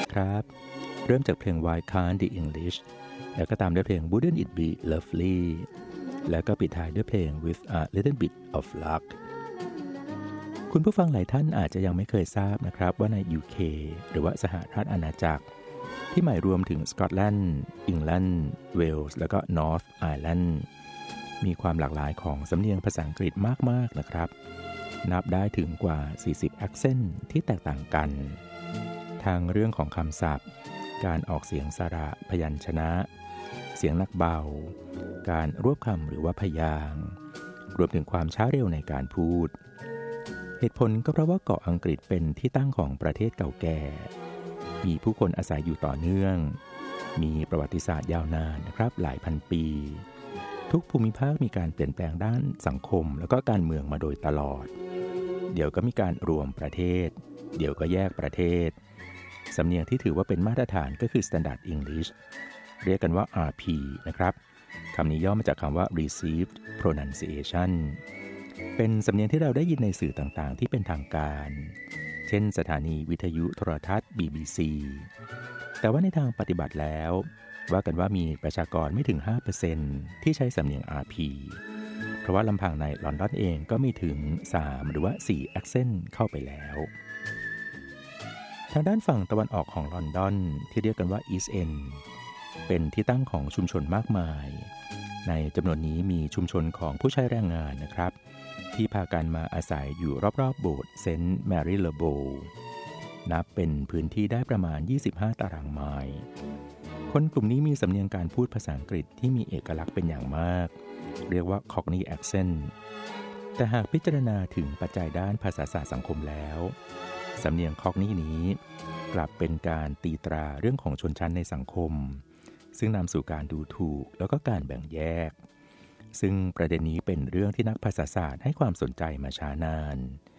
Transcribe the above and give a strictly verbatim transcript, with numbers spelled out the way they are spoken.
นะครับเริ่มจากเพลง Why Can't the English แล้วก็ตามด้วยเพลง Wouldn't It Be Lovely แล้วก็ปิดท้ายด้วยเพลง With a Little Bit of Luck คุณผู้ฟังหลายท่านอาจจะยังไม่เคยทราบนะครับว่าใน ยู เค หรือว่าสหราชอาณาจักรที่หมายรวมถึงสกอตแลนด์อังกฤษเวลส์แล้วก็นอร์ทไอร์แลนด์มีความหลากหลายของสำเนียงภาษาอังกฤษมากๆนะครับนับได้ถึงกว่าสี่สิบ accent ที่แตกต่างกันทางเรื่องของคำศัพท์การออกเสียงสระพยัญชนะเสียงหนักเบาการรวบคำหรือว่าพยางค์รวมถึงความช้าเร็วในการพูดเหตุผลก็เพราะว่าเกาะอังกฤษเป็นที่ตั้งของประเทศเก่าแก่มีผู้คนอาศัยอยู่ต่อเนื่องมีประวัติศาสตร์ยาวนานนะครับหลายพันปีทุกภูมิภาคมีการเปลี่ยนแปลงด้านสังคมแล้วก็การเมืองมาโดยตลอดเดี๋ยวก็มีการรวมประเทศเดี๋ยวก็แยกประเทศสำเนียงที่ถือว่าเป็นมาตรฐานก็คือ Standard English เรียกกันว่า อาร์ พี นะครับคำนี้ย่อมาจากคำว่า Received Pronunciation เป็นสำเนียงที่เราได้ยินในสื่อต่างๆที่เป็นทางการเช่นสถานีวิทยุโทรทัศน์ บี บี ซี แต่ว่าในทางปฏิบัติแล้วว่ากันว่ามีประชากรไม่ถึง ห้าเปอร์เซ็นต์ ที่ใช้สำเนียง อาร์ พี เพราะว่าลำพังในลอนดอนเองก็มีถึงสามหรือว่าสี่ accent เข้าไปแล้วทางด้านฝั่งตะวันออกของลอนดอนที่เรียกกันว่า East End เป็นที่ตั้งของชุมชนมากมายในจำนวนนี้มีชุมชนของผู้ใช้แรงงานนะครับที่พากันมาอาศัยอยู่รอบๆโบสถ์เซนต์แมรี่เลโบนับเป็นพื้นที่ได้ประมาณยี่สิบห้าตารางไมล์คนกลุ่มนี้มีสำเนียงการพูดภาษาอังกฤษที่มีเอกลักษณ์เป็นอย่างมากเรียกว่า Cockney accent แต่หากพิจารณาถึงปัจจัยด้านภาษาศาสตร์สังคมแล้วสำเนียง Cockney นี้กลับเป็นการตีตราเรื่องของชนชั้นในสังคมซึ่งนำสู่การดูถูกแล้วก็การแบ่งแยกซึ่งประเด็นนี้เป็นเรื่องที่นักภาษาศาสตร์ให้ความสนใจมาช้านาน